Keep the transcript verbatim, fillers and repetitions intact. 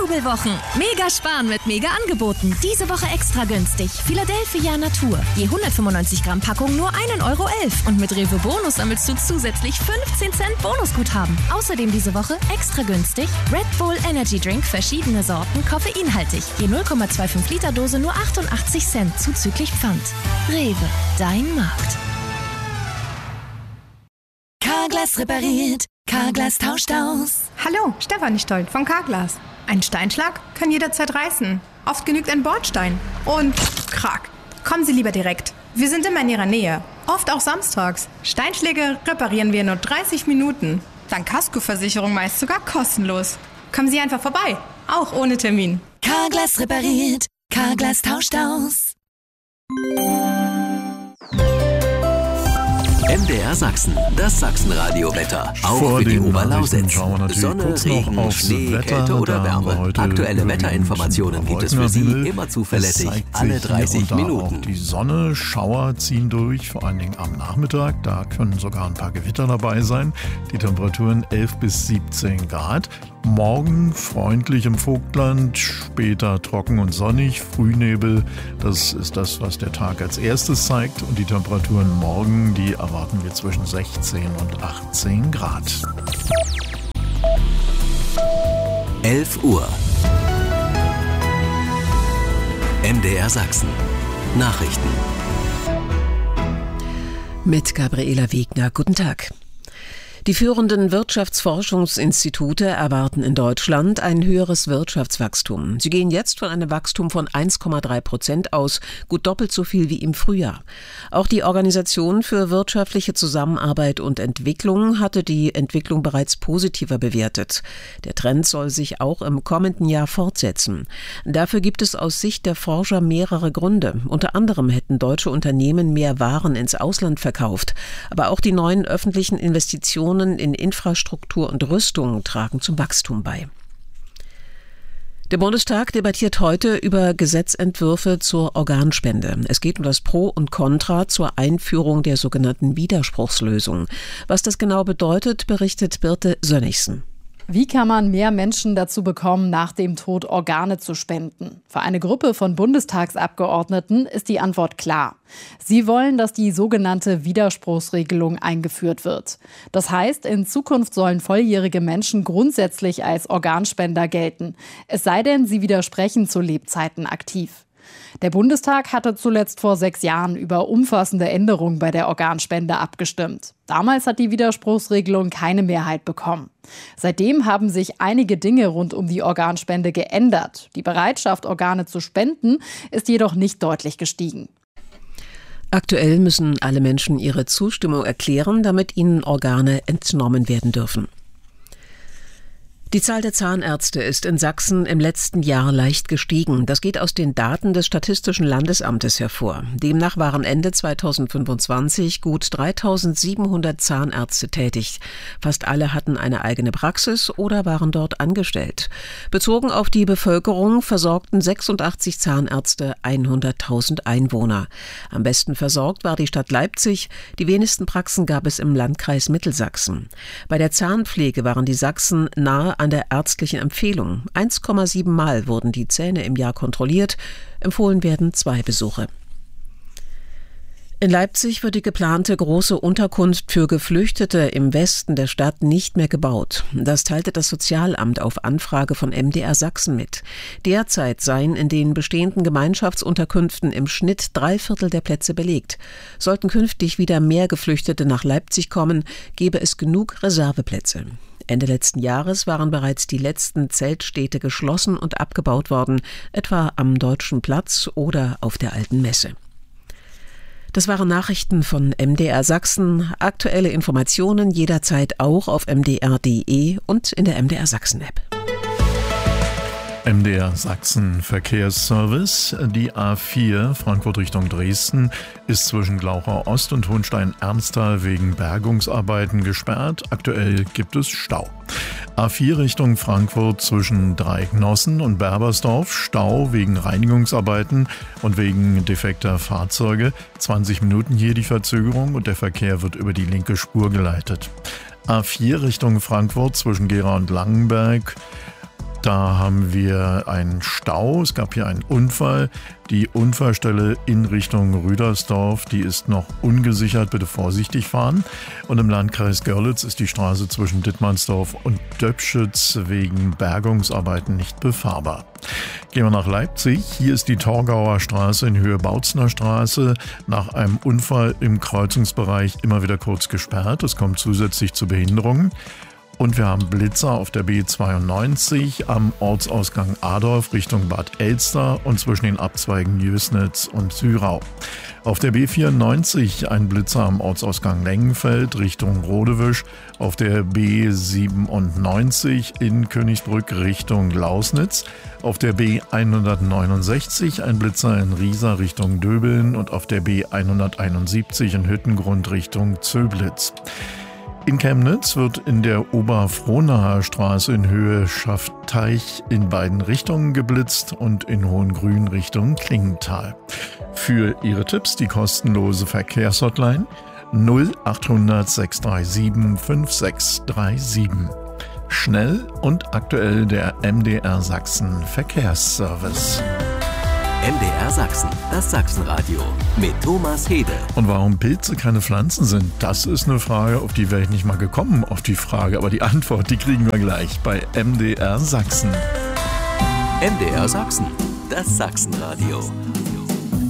Jubelwochen. Mega sparen mit Mega-Angeboten. Diese Woche extra günstig. Philadelphia Natur. Je hundertfünfundneunzig Gramm Packung nur ein Euro elf. Und mit Rewe Bonus sammelst du zusätzlich fünfzehn Cent Bonusguthaben. Außerdem diese Woche extra günstig Red Bull Energy Drink, verschiedene Sorten, koffeinhaltig. Je null Komma fünfundzwanzig Liter Dose nur achtundachtzig Cent zuzüglich Pfand. Rewe, dein Markt. Carglass repariert. Carglass tauscht aus. Hallo, Stefanie Stoll von Carglass. Ein Steinschlag kann jederzeit reißen. Oft genügt ein Bordstein. Und krack. Kommen Sie lieber direkt. Wir sind immer in Ihrer Nähe. Oft auch samstags. Steinschläge reparieren wir in nur dreißig Minuten. Dank Kaskoversicherung meist sogar kostenlos. Kommen Sie einfach vorbei. Auch ohne Termin. Carglass repariert. Carglass tauscht aus. M D R Sachsen, das Sachsenradio-Wetter. Auch Vor für die den Oberlausitz. schauen wir natürlich Sonne, kurz noch Regen, aufs Schnee, Wetter. Kälte oder Da haben wir Wärme. heute Aktuelle überwiegend Wetterinformationen gibt es für Wolken Sie am Himmel. immer Es zuverlässig, zeigt alle sich hier dreißig und da Minuten. Auch die Sonne, Schauer ziehen durch, vor allen Dingen am Nachmittag. Da können sogar ein paar Gewitter dabei sein. Die Temperaturen elf bis siebzehn Grad. Morgen freundlich im Vogtland, später trocken und sonnig, Frühnebel. Das ist das, was der Tag als erstes zeigt. Und die Temperaturen morgen, die erwarten wir zwischen sechzehn und achtzehn Grad. elf Uhr. M D R Sachsen. Nachrichten. Mit Gabriela Wegner. Guten Tag. Die führenden Wirtschaftsforschungsinstitute erwarten in Deutschland ein höheres Wirtschaftswachstum. Sie gehen jetzt von einem Wachstum von eins Komma drei Prozent aus, gut doppelt so viel wie im Frühjahr. Auch die Organisation für wirtschaftliche Zusammenarbeit und Entwicklung hatte die Entwicklung bereits positiver bewertet. Der Trend soll sich auch im kommenden Jahr fortsetzen. Dafür gibt es aus Sicht der Forscher mehrere Gründe. Unter anderem hätten deutsche Unternehmen mehr Waren ins Ausland verkauft. Aber auch die neuen öffentlichen Investitionen in Infrastruktur und Rüstung tragen zum Wachstum bei. Der Bundestag debattiert heute über Gesetzentwürfe zur Organspende. Es geht um das Pro und Contra zur Einführung der sogenannten Widerspruchslösung. Was das genau bedeutet, berichtet Birte Sönnigsen. Wie kann man mehr Menschen dazu bekommen, nach dem Tod Organe zu spenden? Für eine Gruppe von Bundestagsabgeordneten ist die Antwort klar. Sie wollen, dass die sogenannte Widerspruchsregelung eingeführt wird. Das heißt, in Zukunft sollen volljährige Menschen grundsätzlich als Organspender gelten. Es sei denn, sie widersprechen zu Lebzeiten aktiv. Der Bundestag hatte zuletzt vor sechs Jahren über umfassende Änderungen bei der Organspende abgestimmt. Damals hat die Widerspruchsregelung keine Mehrheit bekommen. Seitdem haben sich einige Dinge rund um die Organspende geändert. Die Bereitschaft, Organe zu spenden, ist jedoch nicht deutlich gestiegen. Aktuell müssen alle Menschen ihre Zustimmung erklären, damit ihnen Organe entnommen werden dürfen. Die Zahl der Zahnärzte ist in Sachsen im letzten Jahr leicht gestiegen. Das geht aus den Daten des Statistischen Landesamtes hervor. Demnach waren Ende zweitausendfünfundzwanzig gut dreitausendsiebenhundert Zahnärzte tätig. Fast alle hatten eine eigene Praxis oder waren dort angestellt. Bezogen auf die Bevölkerung versorgten sechsundachtzig Zahnärzte hunderttausend Einwohner. Am besten versorgt war die Stadt Leipzig. Die wenigsten Praxen gab es im Landkreis Mittelsachsen. Bei der Zahnpflege waren die Sachsen nahe an der ärztlichen Empfehlung. eins Komma sieben Mal wurden die Zähne im Jahr kontrolliert. Empfohlen werden zwei Besuche. In Leipzig wird die geplante große Unterkunft für Geflüchtete im Westen der Stadt nicht mehr gebaut. Das teilte das Sozialamt auf Anfrage von M D R Sachsen mit. Derzeit seien in den bestehenden Gemeinschaftsunterkünften im Schnitt drei Viertel der Plätze belegt. Sollten künftig wieder mehr Geflüchtete nach Leipzig kommen, gäbe es genug Reserveplätze. Ende letzten Jahres waren bereits die letzten Zeltstädte geschlossen und abgebaut worden, etwa am Deutschen Platz oder auf der Alten Messe. Das waren Nachrichten von M D R Sachsen. Aktuelle Informationen jederzeit auch auf m d r punkt d e und in der M D R Sachsen App. M D R Sachsen Verkehrsservice. Die A vier Frankfurt Richtung Dresden ist zwischen Glauchau Ost und Hohenstein-Ernsthal wegen Bergungsarbeiten gesperrt. Aktuell gibt es Stau. A vier Richtung Frankfurt zwischen Dreiecknossen und Berbersdorf. Stau wegen Reinigungsarbeiten und wegen defekter Fahrzeuge. zwanzig Minuten hier die Verzögerung und der Verkehr wird über die linke Spur geleitet. A vier Richtung Frankfurt zwischen Gera und Langenberg Da haben wir einen Stau, es gab hier einen Unfall. Die Unfallstelle in Richtung Rüdersdorf, die ist noch ungesichert, bitte vorsichtig fahren. Und im Landkreis Görlitz ist die Straße zwischen Dittmannsdorf und Döpschütz wegen Bergungsarbeiten nicht befahrbar. Gehen wir nach Leipzig. Hier ist die Torgauer Straße in Höhe Bautzner Straße nach einem Unfall im Kreuzungsbereich immer wieder kurz gesperrt. Es kommt zusätzlich zu Behinderungen. Und wir haben Blitzer auf der B zweiundneunzig am Ortsausgang Adorf Richtung Bad Elster und zwischen den Abzweigen Jösnitz und Syrau. Auf der B vierundneunzig ein Blitzer am Ortsausgang Lengenfeld Richtung Rodewisch. Auf der B siebenundneunzig in Königsbrück Richtung Lausnitz. Auf der B hundertneunundsechzig ein Blitzer in Riesa Richtung Döbeln und auf der B hunderteinundsiebzig in Hüttengrund Richtung Zöblitz. In Chemnitz wird in der Oberfrohnaer Straße in Höhe Schaffteich in beiden Richtungen geblitzt und in Hohengrün Richtung Klingenthal. Für Ihre Tipps die kostenlose Verkehrshotline null achthundert sechs drei sieben fünf sechs drei sieben. Schnell und aktuell der M D R Sachsen Verkehrsservice. M D R Sachsen, das Sachsenradio mit Thomas Hede. Und warum Pilze keine Pflanzen sind, das ist eine Frage, auf die wäre ich nicht mal gekommen, auf die Frage. Aber die Antwort, die kriegen wir gleich bei M D R Sachsen. M D R Sachsen, das Sachsenradio.